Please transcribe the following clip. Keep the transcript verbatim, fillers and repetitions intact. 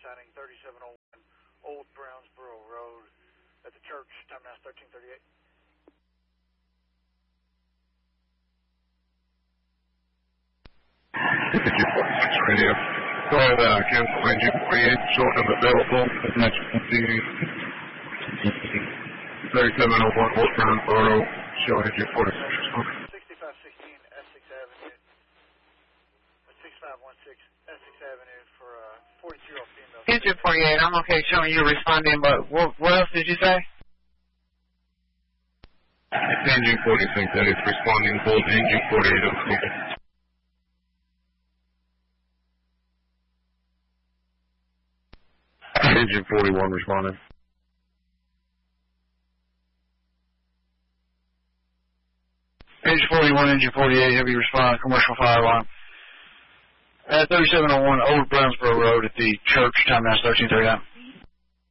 signing thirty-seven oh one Old Brownsboro Road at the church. Time now is thirteen thirty-eight. Radio. Go ahead, uh, cancel engine forty-eight, short of available. Next, the thirty-seven oh one Old Brownsboro, show engine forty-six. sixty-five sixteen Essex Avenue. sixty-five sixteen Essex Avenue for uh, forty-two-year-old female. Engine forty-eight, I'm okay showing you responding, but what, what else did you say? Engine forty-six, that is responding. Hold engine forty-eight, okay. Engine forty-one responding. Engine forty-one, engine forty-eight, heavy response, commercial fire alarm. At thirty-seven oh one Old Brownsboro Road at the church, time now is thirteen thirty-nine.